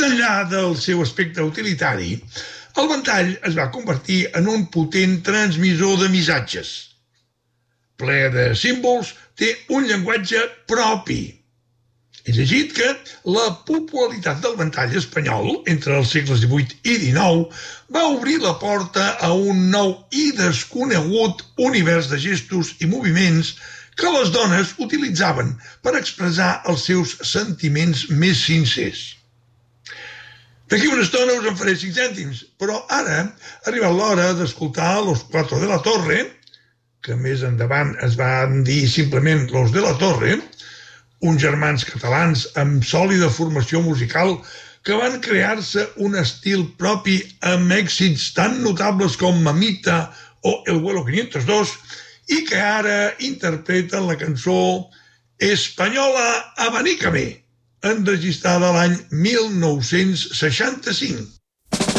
enllà del seu aspecte utilitari, el ventall es va convertir en un potent transmissor de missatges. Ple de símbols, té un llenguatge propi. He llegit que la popularitat del ventall espanyol entre els segles XVIII i XIX va obrir la porta a un nou i desconegut univers de gestos i moviments que les dones utilitzaven per expressar els seus sentiments més sincers. D'aquí una estona us en faré 5 cèntims, però ara ha arribat l'hora d'escoltar Los Cuatro de la Torre, que més endavant es van dir simplement Los de la Torre, uns germans catalans amb sòlida formació musical que van crear-se un estil propi amb èxits tan notables com Mamita o El vuelo 502 i que ara interpreten la cançó Española Abanícame, enregistrada l'any 1965.